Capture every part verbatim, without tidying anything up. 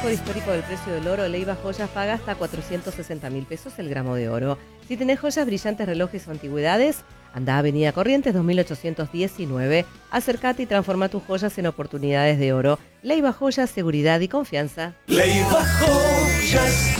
récord histórico del precio del oro, Leiva Joyas paga hasta cuatrocientos sesenta mil pesos el gramo de oro. Si tenés joyas, brillantes, relojes o antigüedades, anda a Avenida Corrientes dos mil ochocientos diecinueve. Acercate y transforma tus joyas en oportunidades de oro. Leiva Joyas, seguridad y confianza. Leiva Joyas.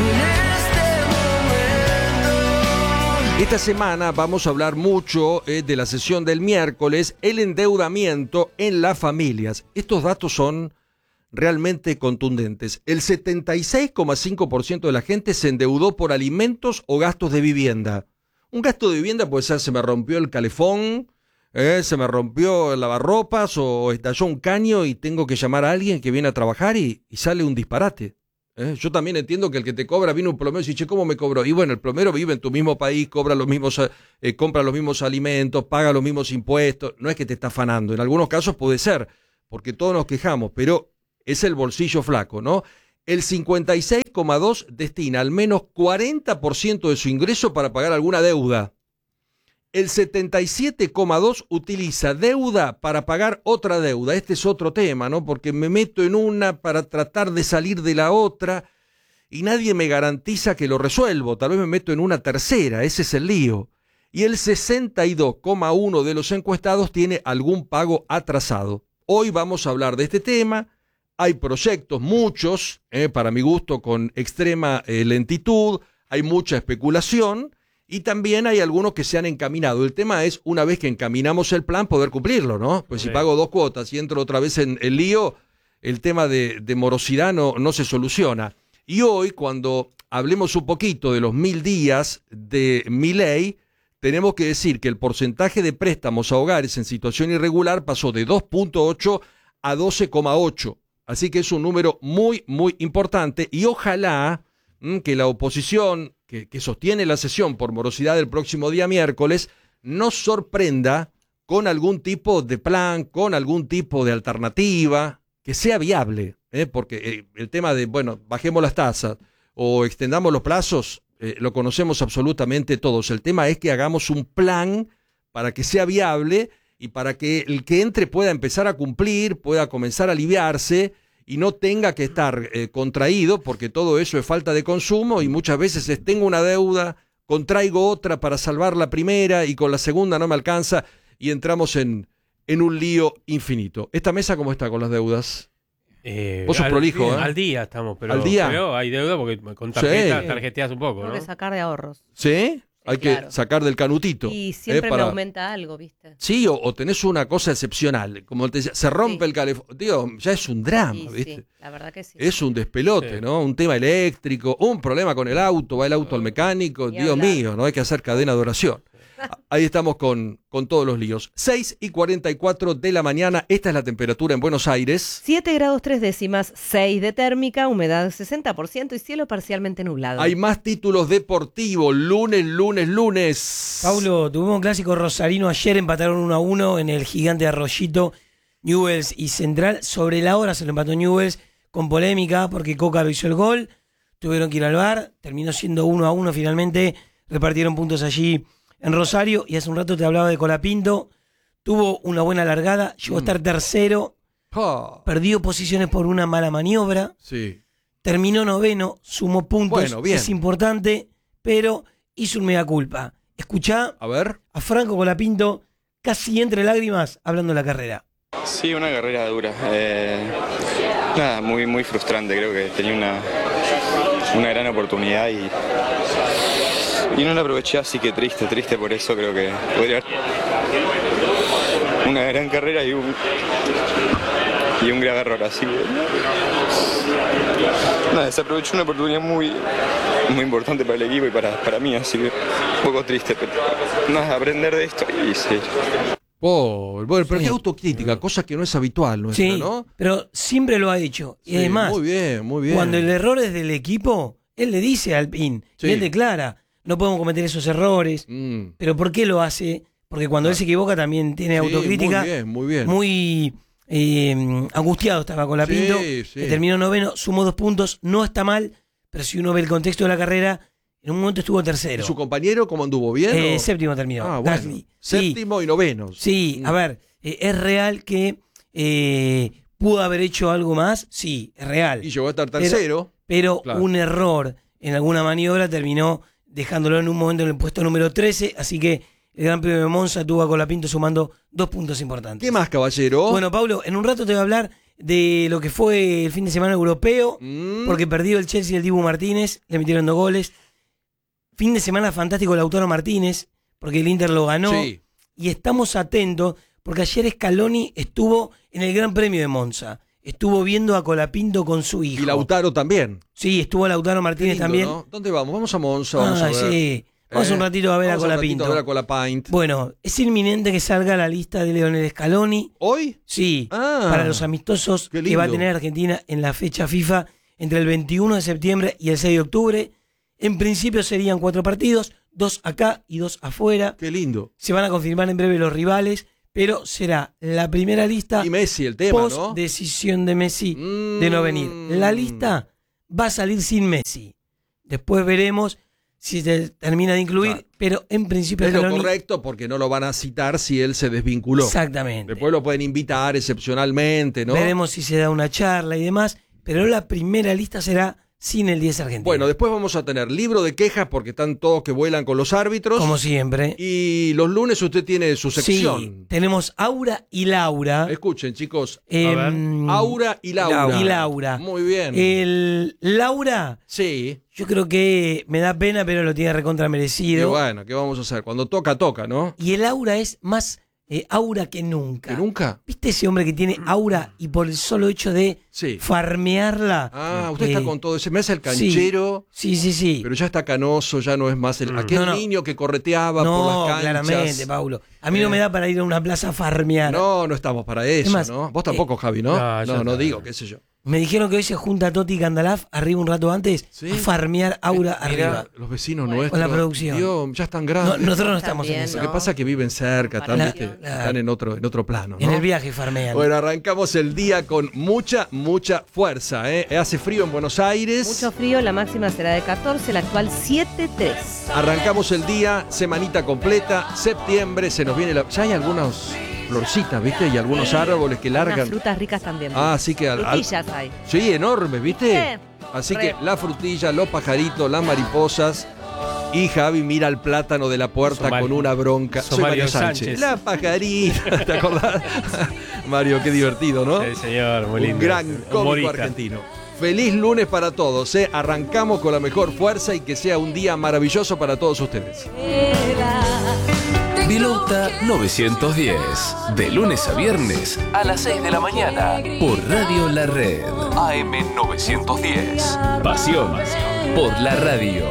Esta semana vamos a hablar mucho eh, de la sesión del miércoles, el endeudamiento en las familias. Estos datos son realmente contundentes. El setenta y seis coma cinco por ciento de la gente se endeudó por alimentos o gastos de vivienda. Un gasto de vivienda puede ser: se me rompió el calefón, eh, se me rompió el lavarropas o estalló un caño y tengo que llamar a alguien que viene a trabajar y, y sale un disparate. ¿Eh? Yo también entiendo que el que te cobra, viene un plomero y dice, che, ¿cómo me cobró? Y bueno, el plomero vive en tu mismo país, cobra los mismos, eh, compra los mismos alimentos, paga los mismos impuestos. No es que te está afanando. En algunos casos puede ser, porque todos nos quejamos, pero es el bolsillo flaco, ¿no? El cincuenta y seis coma dos por ciento destina al menos cuarenta por ciento de su ingreso para pagar alguna deuda. El setenta y siete coma dos por ciento utiliza deuda para pagar otra deuda. Este es otro tema, ¿no? Porque me meto en una para tratar de salir de la otra y nadie me garantiza que lo resuelvo. Tal vez me meto en una tercera, ese es el lío. Y el sesenta y dos coma uno por ciento de los encuestados tiene algún pago atrasado. Hoy vamos a hablar de este tema. Hay proyectos, muchos, eh, para mi gusto, con extrema eh, lentitud. Hay mucha especulación. Y también hay algunos que se han encaminado. El tema es, una vez que encaminamos el plan, poder cumplirlo, ¿no? Pues sí. Si pago dos cuotas y entro otra vez en el lío, el tema de, de morosidad no, no se soluciona. Y hoy, cuando hablemos un poquito de los mil días de Milei, tenemos que decir que el porcentaje de préstamos a hogares en situación irregular pasó de dos punto ocho a doce coma ocho. Así que es un número muy, muy importante. Y ojalá mmm, que la oposición Que, que sostiene la sesión por morosidad del próximo día miércoles, nos sorprenda con algún tipo de plan, con algún tipo de alternativa, que sea viable, ¿eh? Porque eh, el tema de, bueno, bajemos las tasas o extendamos los plazos, eh, lo conocemos absolutamente todos. El tema es que hagamos un plan para que sea viable y para que el que entre pueda empezar a cumplir, pueda comenzar a aliviarse, y no tenga que estar eh, contraído, porque todo eso es falta de consumo y muchas veces es, tengo una deuda, contraigo otra para salvar la primera y con la segunda no me alcanza y entramos en, en un lío infinito. ¿Esta mesa cómo está con las deudas? Eh, Vos sos al, prolijo, ¿eh? Al día estamos, pero, ¿Al día? pero hay deuda porque con tarjeta Sí. tarjeteas un poco, ¿no? Tengo que sacar de ahorros. ¿Sí? Hay claro. que sacar del canutito. Y siempre eh, para... me aumenta algo, ¿viste? Sí, o, o tenés una cosa excepcional. Como te decía, se rompe sí. el calefón. Tío, ya es un drama, Sí, ¿viste? Sí, la verdad que sí. Es un despelote, Sí. ¿no? Un tema eléctrico, un problema con el auto, va el auto al mecánico. Ni Dios hablar. mío, ¿no? Hay que hacer cadena de oración. Ahí estamos con, con todos los líos. seis y cuarenta y cuatro de la mañana. Esta es la temperatura en Buenos Aires. siete grados tres décimas, seis de térmica, humedad sesenta por ciento y cielo parcialmente nublado. Hay más títulos deportivos. Lunes, lunes, lunes. Paulo, tuvimos un clásico rosarino ayer, empataron uno a uno en el gigante Arroyito, Newell's y Central. Sobre la hora se lo empató Newell's con polémica porque Coca lo hizo el gol. Tuvieron que ir al V A R, terminó siendo uno a uno finalmente. Repartieron puntos allí en Rosario, y hace un rato te hablaba de Colapinto, tuvo una buena largada, llegó mm. a estar tercero, oh. perdió posiciones por una mala maniobra, sí. terminó noveno, sumó puntos, bueno, bien. Es importante, pero hizo un mea culpa. Escuchá a, ver. a Franco Colapinto, casi entre lágrimas, hablando de la carrera. Sí, una carrera dura, eh, nada, muy, muy frustrante, creo que tenía una, una gran oportunidad y... Y no la aproveché, así que triste, triste por eso. Creo que podría haber una gran carrera y un, y un grave error. Así que nada, desaprovechó una oportunidad muy, muy importante para el equipo y para, para mí. Así que un poco triste, pero nada, aprender de esto y seguir. Oh, bueno, pero sí. qué autocrítica, cosa que no es habitual, nuestra, sí, ¿no? Pero siempre lo ha hecho. Y sí, además, muy bien, muy bien. Cuando el error es del equipo, él le dice al Alpine, sí. y él declara, no podemos cometer esos errores. Mm. Pero ¿por qué lo hace? Porque cuando ah. él se equivoca también tiene sí, autocrítica. Muy bien, muy bien. Muy eh, angustiado estaba Colapinto. Sí, sí. Que terminó noveno, sumó dos puntos. No está mal, pero si uno ve el contexto de la carrera, en un momento estuvo tercero. ¿Y su compañero cómo anduvo? ¿Bien? Eh, o? Séptimo terminó. Ah, bueno. Séptimo sí. y noveno. Sí, mm. a ver, eh, es real que eh, ¿Pudo haber hecho algo más? Sí, es real. Y llegó a estar tercero. Pero, pero claro. un error en alguna maniobra terminó dejándolo en un momento en el puesto número trece, así que el Gran Premio de Monza tuvo a Colapinto sumando dos puntos importantes. ¿Qué más, caballero? Bueno, Pablo, en un rato te voy a hablar de lo que fue el fin de semana europeo, mm. porque perdió el Chelsea y el Dibu Martínez, le metieron dos goles. Fin de semana fantástico Lautaro Martínez, porque el Inter lo ganó. Sí. Y estamos atentos, porque ayer Scaloni estuvo en el Gran Premio de Monza. Estuvo viendo a Colapinto con su hijo. Y Lautaro también. Sí, estuvo Lautaro Martínez lindo, también. ¿no? ¿Dónde vamos? Vamos a Monza, vamos Ah, a ver. sí. Vamos Eh, un ratito a ver a vamos un ratito Colapinto. a ver a Colapint. Bueno, es inminente que salga la lista de Lionel Scaloni. ¿Hoy? Sí, Ah, para los amistosos qué que va a lindo. tener Argentina en la fecha FIFA entre el veintiuno de septiembre y el seis de octubre. En principio serían cuatro partidos, dos acá y dos afuera. Qué lindo. Se van a confirmar en breve los rivales, pero será la primera lista Y Messi, el tema, post ¿no? decisión de Messi Mm. de no venir. La lista va a salir sin Messi. Después veremos si se termina de incluir, Claro. pero en principio Es lo Scaloni- correcto porque no lo van a citar si él se desvinculó. Exactamente. Después lo pueden invitar excepcionalmente, ¿no? Veremos si se da una charla y demás, pero la primera lista será sin el diez argentino. Bueno, después vamos a tener libro de quejas porque están todos que vuelan con los árbitros. como siempre. Y los lunes usted tiene su Sí, sección. tenemos Aura y Laura. Escuchen, chicos. Em, Aura y Laura. Y Laura. Muy bien. El Laura, Sí. yo creo que me da pena, pero lo tiene recontra Y merecido. bueno, ¿qué vamos a hacer? Cuando toca, toca, ¿no? Y el Aura es más eh, Aura que nunca. ¿Que nunca? ¿Viste ese hombre que tiene Aura y por el solo hecho de Sí. farmearla? Ah, usted eh, está con todo ese. Me hace el canchero, Sí, sí, sí. pero ya está canoso, ya no es más el, aquel No, no. niño que correteaba No, por las canchas. claramente, Paulo. A mí no Eh. me da para ir a una plaza a farmear. No, no estamos para eso, Es más, ¿no? Vos tampoco, eh, Javi, ¿no? no, yo No, no no. digo, qué sé yo. Me dijeron que hoy se junta Toti Candalaf arriba un rato antes Sí. a farmear Aura Mirá, arriba. los vecinos Bueno. nuestros. Con la producción. Dios, ya están No, grandes. nosotros no estamos en También, eso. Lo que ¿no? pasa es que viven cerca, están, Para- ¿viste? Claro. Están en otro, en otro plano, ¿no? En el viaje farmean. Bueno, arrancamos el día con mucha, mucha fuerza, ¿eh? Hace frío en Buenos Aires. Mucho frío, la máxima será de catorce, la actual siete tres. Arrancamos el día, semanita completa, septiembre, se nos viene la... Ya hay algunas florcitas, ¿viste? Y algunos árboles que Unas largan. frutas ricas también. Ah, así que... al- al- Frutillas hay. Sí, enorme, ¿viste? Sí, Así re. que la frutilla, los pajaritos, las mariposas. Y Javi mira al plátano de la puerta Son Mario- con una bronca. son Soy Mario Mario Sánchez. Sánchez. La pajarita, ¿te acordás? Mario, qué divertido, ¿no? Sí, señor, muy Un lindo. gran cómico Humorista. argentino. Feliz lunes para todos, ¿eh? Arrancamos con la mejor fuerza y que sea un día maravilloso para todos ustedes. Pilota novecientos diez. De lunes a viernes a las seis de la mañana. Por Radio La Red. A M novecientos diez. Pasión por la radio.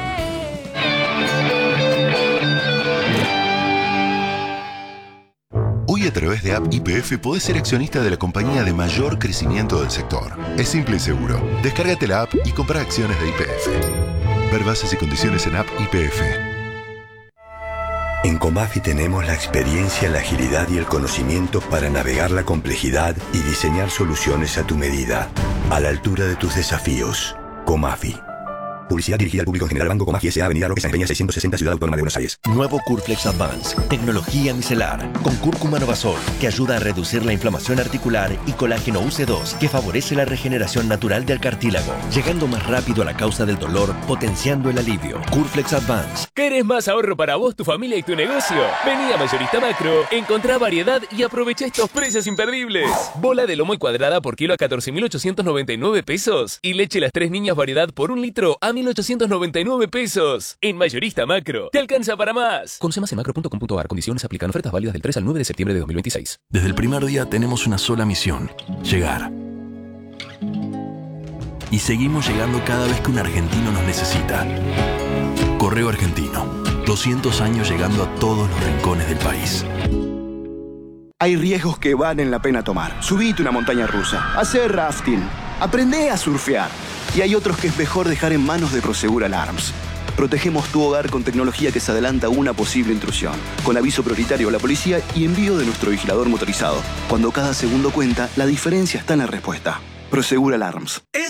Hoy a través de App Y P F podés ser accionista de la compañía de mayor crecimiento del sector. Es simple y seguro. Descárgate la app y compra acciones de Y P F. Ver bases y condiciones en App Y P F. En Comafi tenemos la experiencia, la agilidad y el conocimiento para navegar la complejidad y diseñar soluciones a tu medida, a la altura de tus desafíos. Comafi. Publicidad dirigida al público en general. Banco Comafi S A. Avenida Roque San Peña seiscientos sesenta, Ciudad Autónoma de Buenos Aires. Nuevo Curflex Advance, tecnología micelar, con cúrcuma novasol, que ayuda a reducir la inflamación articular, y colágeno U C dos, que favorece la regeneración natural del cartílago, llegando más rápido a la causa del dolor, potenciando el alivio. Curflex Advance. ¿Querés más ahorro para vos, tu familia y tu negocio? Vení a Mayorista Macro, encontrá variedad y aprovecha estos precios imperdibles. Bola de lomo y cuadrada por kilo a catorce mil ochocientos noventa y nueve pesos. Y leche Las Tres Niñas variedad por un litro a mil ochocientos noventa y nueve pesos. En Mayorista Macro, te alcanza para más. Conoce más en macro punto com punto a r. Condiciones aplican. Ofertas válidas del tres al nueve de septiembre de dos mil veintiséis. Desde el primer día tenemos una sola misión: llegar. Y seguimos llegando cada vez que un argentino nos necesita. Correo Argentino. doscientos años llegando a todos los rincones del país. Hay riesgos que valen la pena tomar. Subite una montaña rusa, hacer rafting, aprende a surfear. Y hay otros que es mejor dejar en manos de Prosegur Alarms. Protegemos tu hogar con tecnología que se adelanta a una posible intrusión, con aviso prioritario a la policía y envío de nuestro vigilador motorizado. Cuando cada segundo cuenta, la diferencia está en la respuesta. Prosegur Alarms. Es